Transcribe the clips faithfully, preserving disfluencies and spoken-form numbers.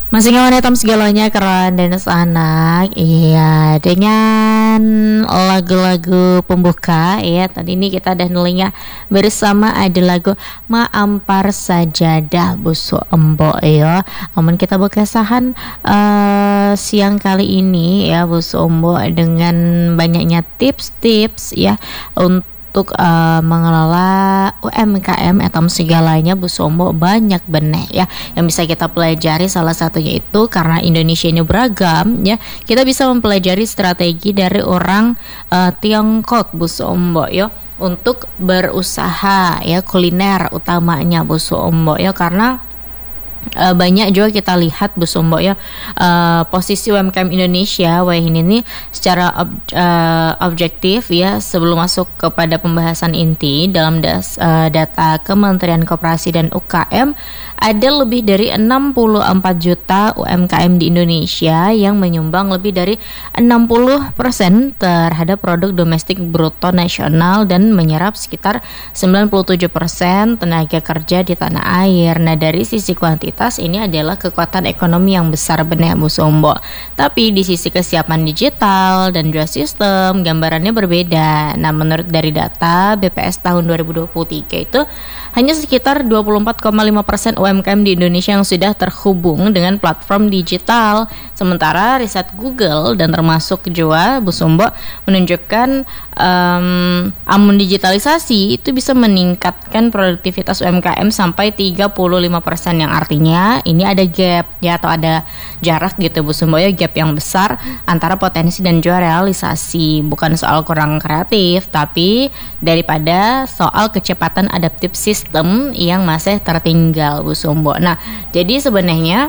Masih ngawan hitam segalanya keren dan anak. Iya, dengan lagu-lagu pembuka ya. Tadi ini kita udah nelinga bersama ada lagu Ma Ampar Sajadah Busu Embo ya. Amun kita berkesahan uh, siang kali ini ya Busu Embo dengan banyaknya tips-tips ya untuk untuk uh, mengelola U M K M atau segalanya Bu Sombo banyak benih ya yang bisa kita pelajari. Salah satunya itu karena Indonesia ini beragam ya, kita bisa mempelajari strategi dari orang uh, Tiongkok Bu Sombo ya untuk berusaha ya kuliner utamanya Bu Sombo ya, karena Uh, banyak juga kita lihat Bu Sombo ya uh, posisi U M K M Indonesia wah ini nih secara ob, uh, objektif ya, sebelum masuk kepada pembahasan inti dalam das, uh, data Kementerian Koperasi dan U K M ada lebih dari enam puluh empat juta U M K M di Indonesia yang menyumbang lebih dari enam puluh persen terhadap produk domestik bruto nasional dan menyerap sekitar sembilan puluh tujuh persen tenaga kerja di tanah air. Nah, dari sisi kuantitas ini adalah kekuatan ekonomi yang besar benar Bu Sombo. Tapi di sisi kesiapan digital dan juga sistem gambarannya berbeda. Nah, menurut dari data B P S tahun dua ribu dua puluh tiga itu hanya sekitar dua puluh empat koma lima persen U M K M di Indonesia yang sudah terhubung dengan platform digital. Sementara riset Google dan termasuk juga Bu Sombo menunjukkan um, amun digitalisasi itu bisa meningkatkan produktivitas U M K M sampai tiga puluh lima persen, yang artinya ini ada gap ya atau ada jarak gitu Bu Sombo ya, gap yang besar antara potensi dan juga realisasi. Bukan soal kurang kreatif, tapi daripada soal kecepatan adaptif sistem yang masih tertinggal Bu Sombo. Nah, jadi sebenarnya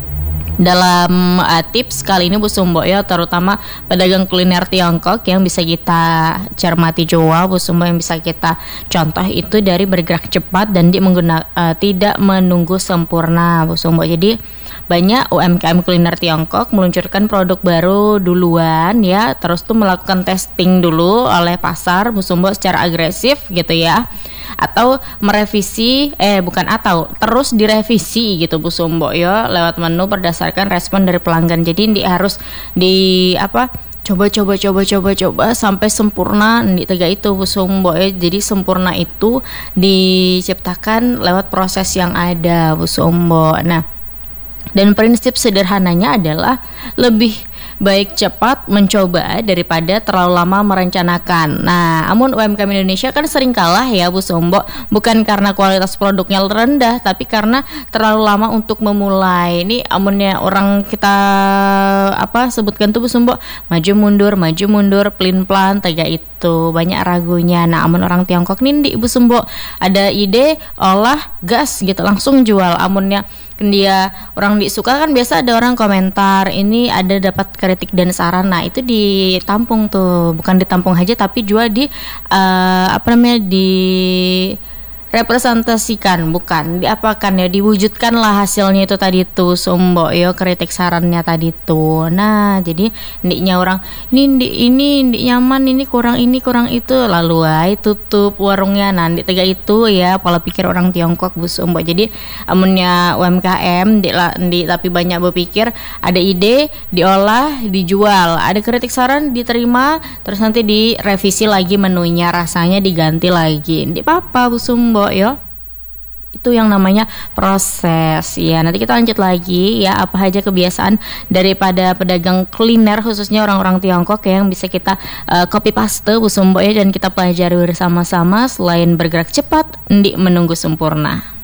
dalam uh, tips kali ini Bu Sombo ya, terutama pedagang kuliner Tiongkok yang bisa kita cermati juga Bu Sombo, yang bisa kita contoh itu dari bergerak cepat dan di mengguna, uh, tidak menunggu sempurna Bu Sombo. Jadi banyak U M K M kuliner Tiongkok meluncurkan produk baru duluan ya, terus tuh melakukan testing dulu oleh pasar Bu Sombo secara agresif gitu ya, atau merevisi eh bukan atau terus direvisi gitu Bu Sombo ya lewat menu berdasarkan respon dari pelanggan. Jadi ini harus di apa coba coba coba coba coba sampai sempurna di tiga itu Bu Sombo ya. Jadi sempurna itu diciptakan lewat proses yang ada Bu Sombo. Nah, dan prinsip sederhananya adalah lebih baik cepat mencoba daripada terlalu lama merencanakan. Nah, amun U M K M Indonesia kan sering kalah ya Bu Sombo, bukan karena kualitas produknya rendah, tapi karena terlalu lama untuk memulai. Ini amunnya orang kita apa sebutkan tuh Bu Sombo, maju mundur, maju mundur, pelin pelan, tega itu banyak ragunya. Nah, amun orang Tiongkok nih Bu Sombo ada ide, olah, gas gitu langsung jual. Amunnya dia orang disuka kan biasa ada orang komentar ini ada dapat kritik dan saran. Nah, itu ditampung tuh, bukan ditampung aja tapi juga di uh, apa namanya di representasikan, bukan diapakan ya, diwujudkan lah hasilnya itu tadi tuh Sombo yo, kritik sarannya tadi tuh. Nah, jadi ndiknya orang ini ndik ini ndik nyaman, ini kurang ini kurang itu, lalu ay tutup warungnya. Nah, ndik tega itu ya pola pikir orang Tiongkok Bu Sombo. Jadi amunnya U M K M ndik, ndik tapi banyak berpikir, ada ide diolah dijual, ada kritik saran diterima, terus nanti direvisi lagi menunya, rasanya diganti lagi. Ndik apa Bu Sombo yo, itu yang namanya proses ya. Nanti kita lanjut lagi ya, apa aja kebiasaan daripada pedagang kuliner khususnya orang-orang Tiongkok ya, yang bisa kita uh, copy paste Bu Sombo ya, dan kita pelajari bersama-sama selain bergerak cepat, ndik menunggu sempurna.